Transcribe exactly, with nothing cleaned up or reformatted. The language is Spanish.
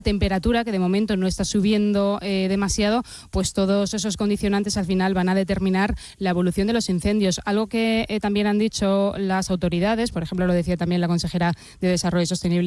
temperatura, que de momento no está subiendo eh, demasiado, pues todos esos condicionantes al final van a determinar la evolución de los incendios. Algo que eh, también han dicho las autoridades, por ejemplo, lo decía también la consejera de Desarrollo Sostenible